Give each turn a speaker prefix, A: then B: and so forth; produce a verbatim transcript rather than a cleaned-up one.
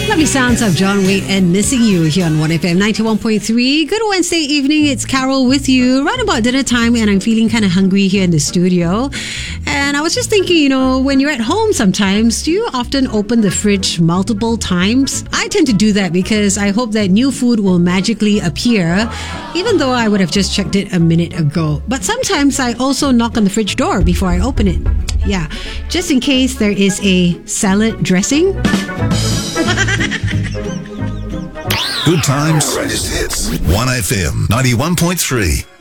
A: Lovely sounds of John Waite and Missing You here on one F M ninety-one point three. Good Wednesday evening. It's Carol with you. Right about dinner time, and I'm feeling kind of hungry here in the studio. And I was just thinking, you know, when you're at home sometimes, do you often open the fridge multiple times? I tend to do that because I hope that new food will magically appear, even though I would have just checked it a minute ago. But sometimes I also knock on the fridge door before I open it. Yeah, just in case there is a salad dressing.
B: Good times. Greatest hits. one F M ninety-one point three.